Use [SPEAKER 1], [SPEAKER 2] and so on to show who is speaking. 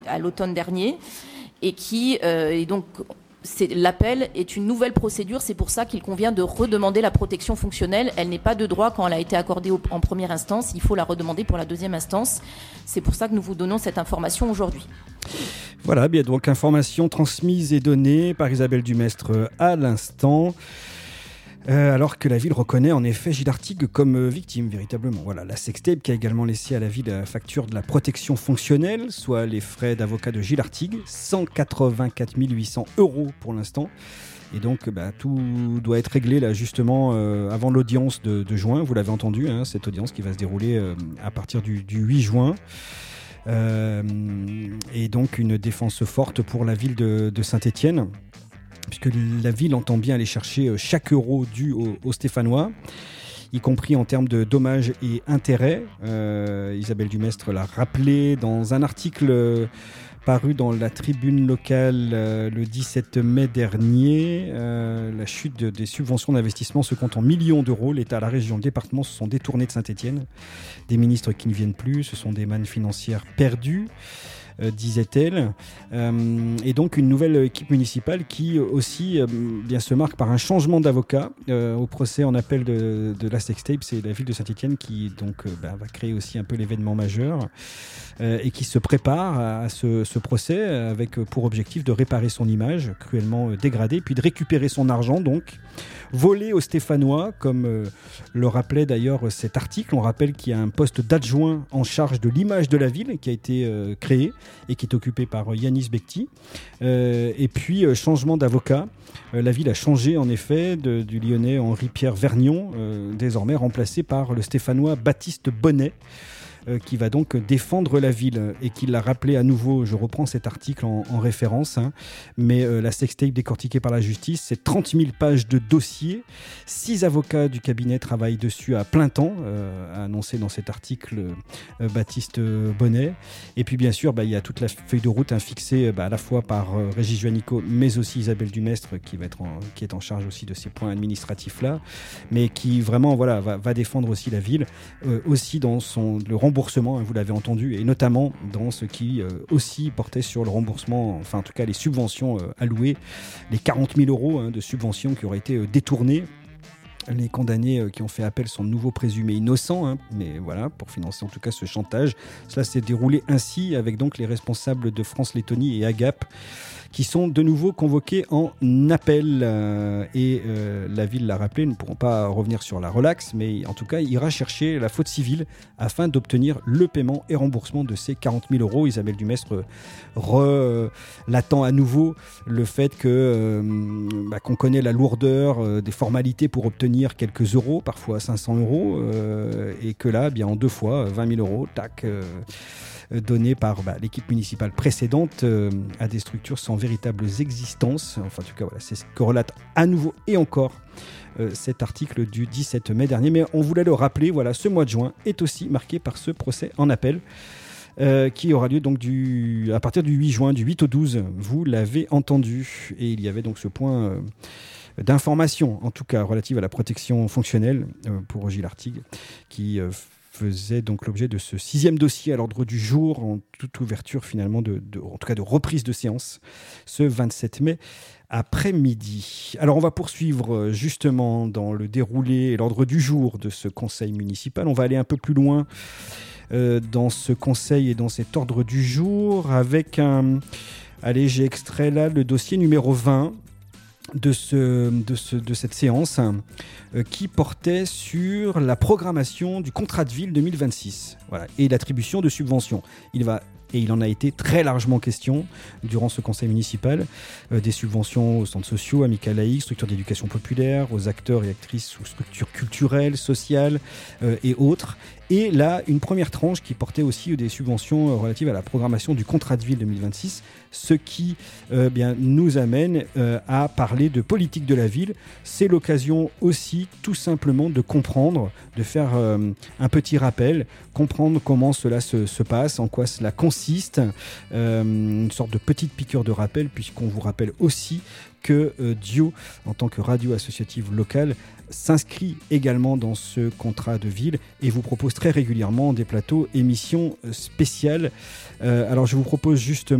[SPEAKER 1] à l'automne dernier et qui et donc l'appel est une nouvelle procédure, c'est pour ça qu'il convient de redemander la protection fonctionnelle. Elle n'est pas de droit quand elle a été accordée en première instance, il faut la redemander pour la deuxième instance. C'est pour ça que nous vous donnons cette information aujourd'hui.
[SPEAKER 2] Voilà, bien donc information transmise et donnée par Isabelle Dumestre à l'instant. Alors que la ville reconnaît en effet Gilles Artigue comme victime véritablement. Voilà, la sextape qui a également laissé à la ville la facture de la protection fonctionnelle, soit les frais d'avocat de Gilles Artigue, 184 800 € pour l'instant. Et donc tout doit être réglé là justement avant l'audience de juin, vous l'avez entendu, cette audience qui va se dérouler à partir du 8 juin. Et donc une défense forte pour la ville de Saint-Étienne, puisque la ville entend bien aller chercher chaque euro dû aux Stéphanois, y compris en termes de dommages et intérêts. Isabelle Dumestre l'a rappelé dans un article paru dans la tribune locale le 17 mai dernier. La chute des subventions d'investissement se compte en millions d'euros. L'État, la région, le département se sont détournés de Saint-Étienne. Des ministres qui ne viennent plus, ce sont des mannes financières perdues. Disait-elle, et donc une nouvelle équipe municipale qui aussi bien se marque par un changement d'avocat au procès en appel de la sextape. C'est la ville de Saint-Étienne qui donc va créer aussi un peu l'événement majeur et qui se prépare à ce procès avec pour objectif de réparer son image cruellement dégradée, puis de récupérer son argent donc volé aux Stéphanois, comme le rappelait d'ailleurs cet article. On rappelle qu'il y a un poste d'adjoint en charge de l'image de la ville qui a été créé et qui est occupé par Yanis Bekti. Et puis, changement d'avocat. La ville a changé, en effet, du Lyonnais Henri-Pierre Vergnon, désormais remplacé par le Stéphanois Baptiste Bonnet, qui va donc défendre la ville et qui l'a rappelé à nouveau. Je reprends cet article en référence, mais la sextape décortiquée par la justice, c'est 30 000 pages de dossier. 6 avocats du cabinet travaillent dessus à plein temps, a annoncé dans cet article Baptiste Bonnet. Et puis bien sûr, il y a toute la feuille de route fixée à la fois par Régis Juanico, mais aussi Isabelle Dumestre qui est en charge aussi de ces points administratifs là, mais qui vraiment va défendre aussi la ville, aussi dans le remboursement, vous l'avez entendu, et notamment dans ce qui aussi portait sur le remboursement, enfin en tout cas les subventions allouées, les 40 000 € de subventions qui auraient été détournées. Les condamnés qui ont fait appel sont de nouveau présumés innocents, mais voilà, pour financer en tout cas ce chantage. Cela s'est déroulé ainsi avec donc les responsables de France-Lettonie et AGAP qui sont de nouveau convoqués en appel. Et la ville l'a rappelé, ne pourront pas revenir sur la relaxe, mais en tout cas, ira chercher la faute civile afin d'obtenir le paiement et remboursement de ces 40 000 €. Isabelle Dumestre l'attend à nouveau, le fait qu'on connaît la lourdeur des formalités pour obtenir quelques euros, parfois 500 €, et que là, bien en 2 fois, 20 000 €, tac, donné par l'équipe municipale précédente à des structures sans véritables existences. Enfin, en tout cas, voilà, c'est ce que relate à nouveau et encore cet article du 17 mai dernier. Mais on voulait le rappeler, voilà, ce mois de juin est aussi marqué par ce procès en appel qui aura lieu donc à partir du 8 juin, du 8 au 12. Vous l'avez entendu. Et il y avait donc ce point d'information, en tout cas relative à la protection fonctionnelle pour Gilles Artigue, qui faisait donc l'objet de ce 6e dossier à l'ordre du jour, en toute ouverture finalement, en tout cas de reprise de séance, ce 27 mai après-midi. Alors on va poursuivre justement dans le déroulé et l'ordre du jour de ce conseil municipal. On va aller un peu plus loin dans ce conseil et dans cet ordre du jour avec j'ai extrait là le dossier numéro 20 de cette séance qui portait sur la programmation du contrat de ville 2026, voilà, et l'attribution de subventions. Il en a été très largement question durant ce conseil municipal, des subventions aux centres sociaux, amicales laïques, structures d'éducation populaire, aux acteurs et actrices ou structures culturelles, sociales et autres. Et là, une première tranche qui portait aussi des subventions relatives à la programmation du contrat de ville 2026, ce qui nous amène à parler de politique de la ville. C'est l'occasion aussi tout simplement de comprendre, de faire un petit rappel, comprendre comment cela se passe, en quoi cela consiste, une sorte de petite piqûre de rappel, puisqu'on vous rappelle aussi que Dio, en tant que radio associative locale, s'inscrit également dans ce contrat de ville et vous propose très régulièrement des plateaux émissions spéciales. Alors je vous propose justement